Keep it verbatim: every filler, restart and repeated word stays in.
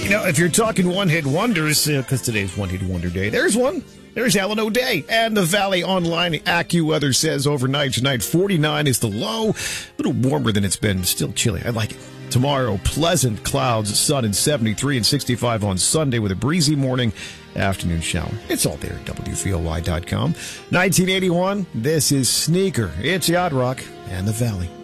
You know, if you're talking one-hit wonders, because uh, today's one-hit wonder day, there's one. There's Alan O'Day. And the Valley Online AccuWeather says overnight tonight, forty-nine is the low. A little warmer than it's been, still chilly. I like it. Tomorrow, pleasant clouds, sun and seventy-three and sixty-five on Sunday with a breezy morning, afternoon shower. It's all there at W V O Y dot com. nineteen eighty-one, this is Sneaker. It's Yacht Rock and the Valley.